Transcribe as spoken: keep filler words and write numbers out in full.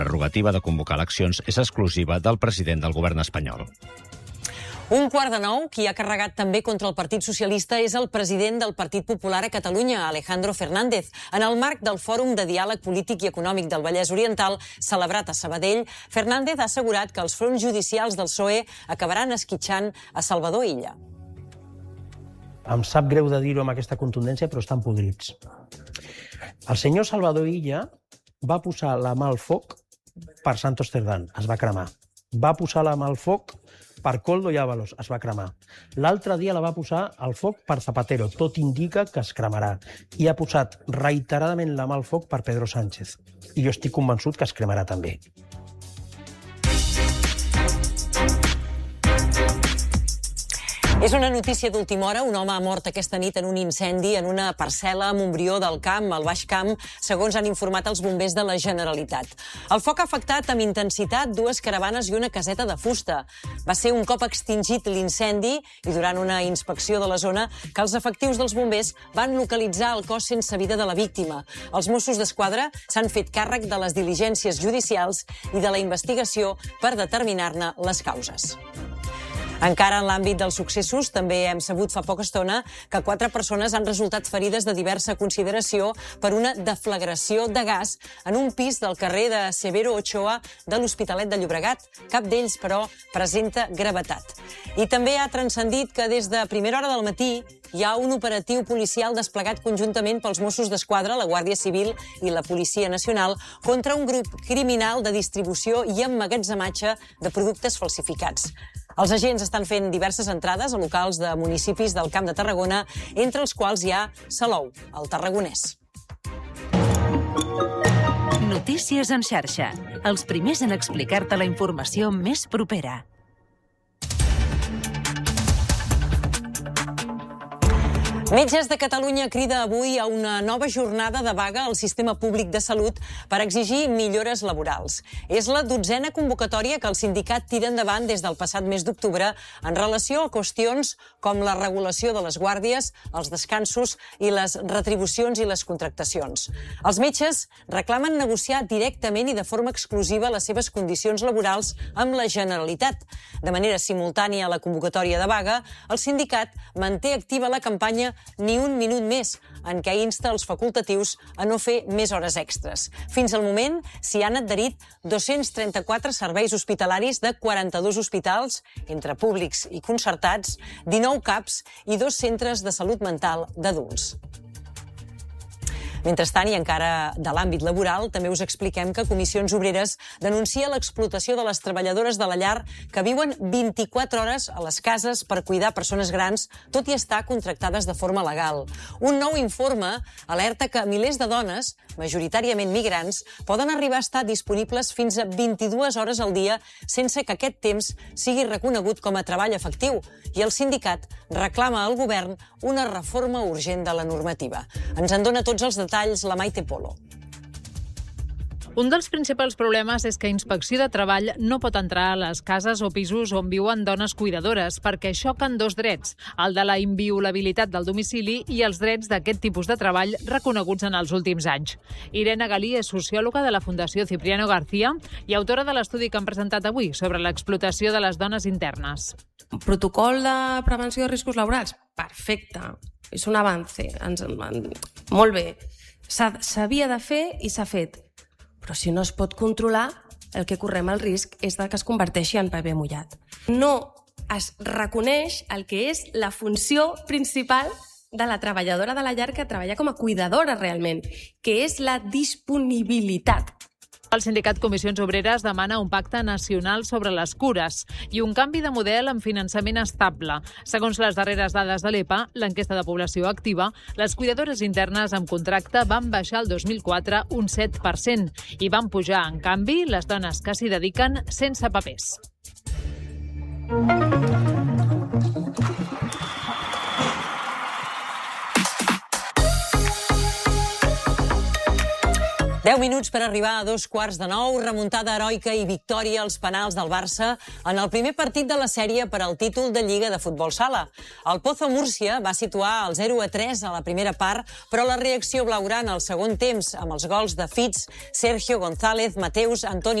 prerrogativa de convocar eleccions és exclusiva del president del govern espanyol. Un quart de nou, qui ha carregat també contra el Partit Socialista és el president del Partit Popular a Catalunya, Alejandro Fernández. En el marc del Fòrum de Diàleg Polític i Econòmic del Vallès Oriental, celebrat a Sabadell, Fernández ha assegurat que els fronts judicials del P S O E acabaran esquitxant a Salvador Illa. Em sap greu de dir-ho amb aquesta contundència, però estan podrits. El senyor Salvador Illa va posar la mà al foc per Santos Cerdán, es va cremar. Va posar la mà al foc per Koldo i Ábalos, es va cremar. L'altre dia la va posar al foc per Zapatero, tot indica que es cremarà. I ha posat reiteradament la mà al foc per Pedro Sánchez. I jo estic convençut que es cremarà també. És una notícia d'última hora. Un home ha mort aquesta nit en un incendi en una parcel·la a Montbrió del Camp, al Baix Camp, segons han informat els bombers de la Generalitat. El foc ha afectat amb intensitat dues caravanes i una caseta de fusta. Va ser un cop extingit l'incendi i durant una inspecció de la zona que els efectius dels bombers van localitzar el cos sense vida de la víctima. Els Mossos d'Esquadra s'han fet càrrec de les diligències judicials i de la investigació per determinar-ne les causes. Encara en l'àmbit dels successos, també hem sabut fa poca estona que quatre persones han resultat ferides de diversa consideració per una deflagració de gas en un pis del carrer de Severo Ochoa de l'Hospitalet de Llobregat. Cap d'ells, però, presenta gravetat. I també ha transcendit que des de primera hora del matí hi ha un operatiu policial desplegat conjuntament pels Mossos d'Esquadra, la Guàrdia Civil i la Policia Nacional contra un grup criminal de distribució i emmagatzematge de productes falsificats. Els agents estan fent diverses entrades a locals de municipis del Camp de Tarragona, entre els quals hi ha Salou, el tarragonès. Notícies en xarxa. Els primers en explicar-te la informació més propera. Metges de Catalunya crida avui a una nova jornada de vaga al sistema públic de salut per exigir millores laborals. És la dotzena convocatòria que el sindicat tira endavant des del passat mes d'octubre en relació a qüestions com la regulació de les guàrdies, els descansos i les retribucions i les contractacions. Els metges reclamen negociar directament i de forma exclusiva les seves condicions laborals amb la Generalitat. De manera simultània a la convocatòria de vaga, el sindicat manté activa la campanya Ni un minut més, en què insta els facultatius a no fer més hores extres. Fins al moment s'hi han adherit dos-cents trenta-quatre serveis hospitalaris de quaranta-dos hospitals, entre públics i concertats, dinou CAPs i dos centres de salut mental d'adults. Mentrestant, i encara de l'àmbit laboral, també us expliquem que Comissions Obreres denuncia l'explotació de les treballadores de la llar que viuen vint-i-quatre hores a les cases per cuidar persones grans, tot i estar contractades de forma legal. Un nou informe alerta que milers de dones, majoritàriament migrants, poden arribar a estar disponibles fins a vint-i-dues hores al dia sense que aquest temps sigui reconegut com a treball efectiu, i el sindicat reclama al govern una reforma urgent de la normativa. Ens en dona tots els detalls la Maite Polo. Un dels principals problemes és que Inspecció de Treball no pot entrar a les cases o pisos on viuen dones cuidadores perquè xoquen dos drets, el de la inviolabilitat del domicili i els drets d'aquest tipus de treball reconeguts en els últims anys. Irene Galí és sociòloga de la Fundació Cipriano García i autora de l'estudi que han presentat avui sobre l'explotació de les dones internes. Protocol de prevenció de riscos laborals? Perfecte. És un avance. Ens, en, molt bé. S'havia de fer i s'ha fet. Però si no es pot controlar, el que correm el risc és que es converteixi en paper mullat. No es reconeix el que és la funció principal de la treballadora de la llar que treballa com a cuidadora realment, que és la disponibilitat. El sindicat Comissions Obreres demana un pacte nacional sobre les cures i un canvi de model amb finançament estable. Segons les darreres dades de l'E P A, l'enquesta de població activa, les cuidadores internes amb contracte van baixar el dos mil quatre un set per cent i van pujar, en canvi, les dones que s'hi dediquen sense papers. deu minuts per arribar a dos quarts de nou, remuntada heroica i victòria als penals del Barça en el primer partit de la sèrie per al títol de Lliga de Futbol Sala. El Pozo Múrcia va situar el zero a tres a la primera part, però la reacció blaugrana al segon temps, amb els gols de Fitz, Sergio González, Mateus, Antoni